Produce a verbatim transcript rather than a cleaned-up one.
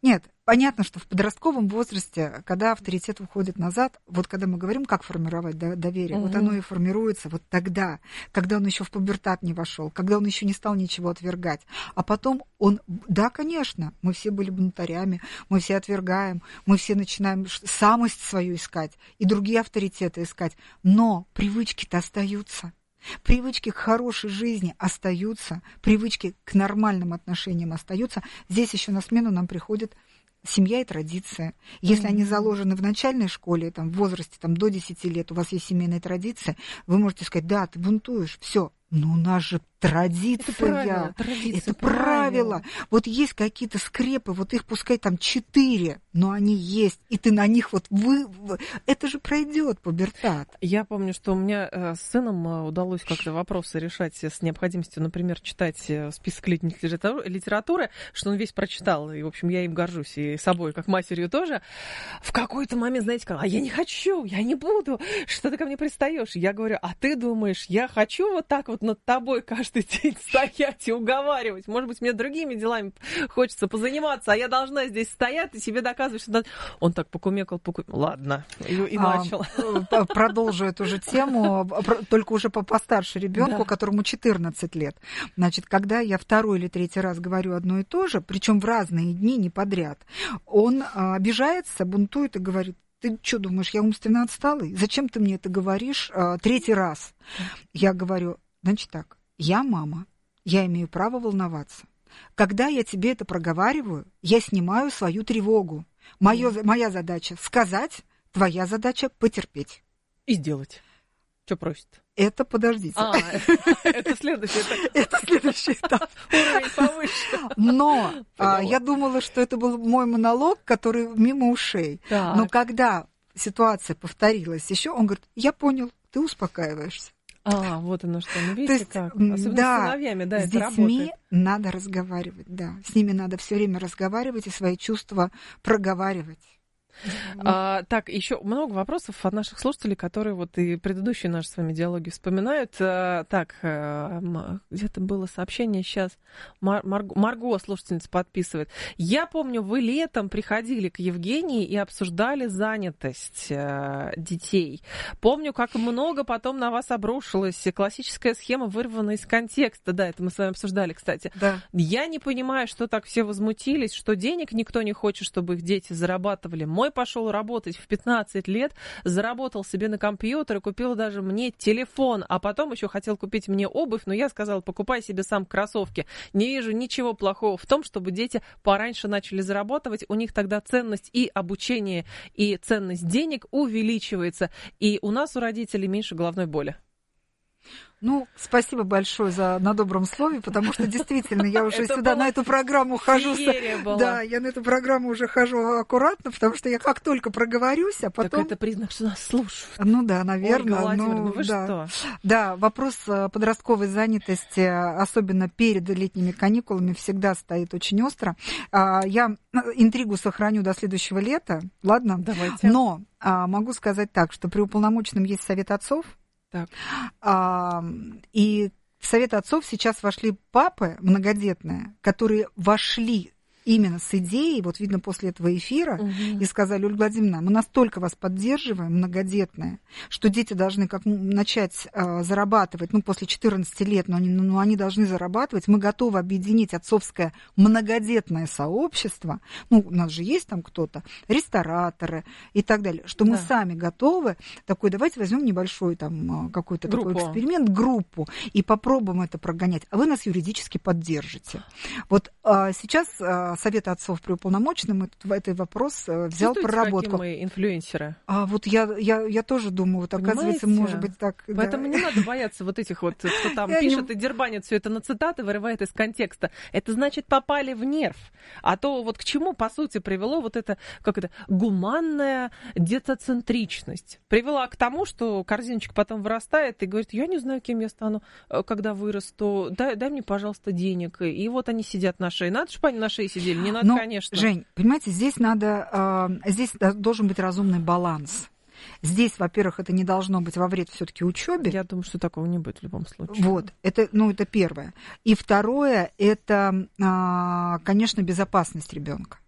Нет, понятно, что в подростковом возрасте, когда авторитет уходит назад, вот когда мы говорим, как формировать доверие, угу. вот оно и формируется вот тогда, когда он еще в пубертат не вошел, когда он еще не стал ничего отвергать. А потом он, да, конечно, мы все были бунтарями, мы все отвергаем, мы все начинаем самость свою искать и другие авторитеты искать, но привычки-то остаются. Привычки к хорошей жизни остаются, привычки к нормальным отношениям остаются. Здесь еще на смену нам приходит семья и традиция. Если mm-hmm. они заложены в начальной школе, там, в возрасте там, до десяти лет, у вас есть семейные традиции, вы можете сказать, да, ты бунтуешь, все. Но у нас же традиция. Это правило. Традиция, это правило. правило. Вот есть какие-то скрепы, вот их пускай там четыре, но они есть, и ты на них вот вы... Это же пройдет пубертат. Я помню, что у меня э, с сыном удалось как-то вопросы решать с необходимостью, например, читать список летних литературы, что он весь прочитал, и, в общем, я им горжусь, и собой, как матерью тоже. В какой-то момент, знаете, сказал, а я не хочу, я не буду, что ты ко мне пристаешь? Я говорю, а ты думаешь, я хочу вот так вот над тобой каждый день стоять и уговаривать. Может быть, мне другими делами хочется позаниматься, а я должна здесь стоять и себе доказывать, что... Он так покумекал, покумекал. Ладно, и, и а, начал. Продолжу эту же тему, только уже постарше ребенку, да. которому четырнадцать лет. Значит, когда я второй или третий раз говорю одно и то же, причем в разные дни, не подряд, он обижается, бунтует и говорит, ты что думаешь, я умственно отсталый? Зачем ты мне это говоришь а, третий раз? Я говорю, значит так, я мама, я имею право волноваться. Когда я тебе это проговариваю, я снимаю свою тревогу. Моё, mm. Моя задача сказать, твоя задача потерпеть. И сделать. Что просит? Это подождите. А, это следующий этап. Это следующий этап. Уровень повыше. Но я думала, что это был мой монолог, который мимо ушей. Но когда ситуация повторилась еще, он говорит, я понял, ты успокаиваешься. А, вот оно что. Ну, видите, есть, как. Особенно да, с сыновьями, да, с это детьми работает. Надо разговаривать, да. С ними надо все время разговаривать и свои чувства проговаривать. А, так, еще много вопросов от наших слушателей, которые вот и предыдущие наши с вами диалоги вспоминают. А, так, где-то было сообщение сейчас. Мар- Марго, Марго, слушательница, подписывает. Я помню, вы летом приходили к Евгении и обсуждали занятость а, детей. Помню, как много потом на вас обрушилось. Классическая схема вырвана из контекста. Да, это мы с вами обсуждали, кстати. Да. Я не понимаю, что так все возмутились, что денег никто не хочет, чтобы их дети зарабатывали. Мой пошел работать в пятнадцать лет, заработал себе на компьютер и купил даже мне телефон, а потом еще хотел купить мне обувь, но я сказала, покупай себе сам кроссовки. Не вижу ничего плохого в том, чтобы дети пораньше начали зарабатывать, у них тогда ценность и обучения, и ценность денег увеличивается, и у нас, у родителей, меньше головной боли. Ну, спасибо большое за на добром слове, потому что действительно я уже сюда на эту программу хожу. Да, я на эту программу уже хожу аккуратно, потому что я как только проговорюсь, а потом... Так это признак, что нас слушают. Ну да, наверное. Ольга Владимировна, ну, ну вы да. что? Да, вопрос подростковой занятости, особенно перед летними каникулами, всегда стоит очень остро. Я интригу сохраню до следующего лета, ладно? Давайте. Но могу сказать так, что при уполномоченном есть совет отцов. Так. А, и в совет отцов сейчас вошли папы многодетные, которые вошли именно с идеей, вот видно после этого эфира, угу. и сказали, Ольга Владимировна, мы настолько вас поддерживаем, многодетные, что дети должны как начать а, зарабатывать, ну, после четырнадцати лет, но они, ну, они должны зарабатывать, мы готовы объединить отцовское многодетное сообщество, ну, у нас же есть там кто-то, рестораторы и так далее, что мы да. сами готовы, такой, давайте возьмем небольшой там какой-то группу. Такой эксперимент, группу, и попробуем это прогонять, а вы нас юридически поддержите. Вот а, сейчас а, Совет отцов при уполномоченном этот, этот вопрос взял Чувствуете, проработку. Какие мы инфлюенсеры? А вот я, я, я тоже думаю, вот оказывается, Понимаете? Может быть так. Поэтому да. не надо бояться вот этих вот, кто там я пишет не... и дербанит все это на цитаты, вырывает из контекста. Это значит попали в нерв. А то вот к чему, по сути, привело вот это, как это, гуманная детоцентричность. Привела к тому, что корзиночка потом вырастает и говорит, я не знаю, кем я стану, когда вырасту, дай, дай мне, пожалуйста, денег. И вот они сидят на шее. Надо, чтобы они на шее сидели? Не надо, Но, конечно. Жень, понимаете, здесь надо, э, здесь должен быть разумный баланс. Здесь, во-первых, это не должно быть во вред все-таки учебе. Я думаю, что такого не будет в любом случае. Вот, это, ну, это первое. И второе, это, э, конечно, безопасность ребенка.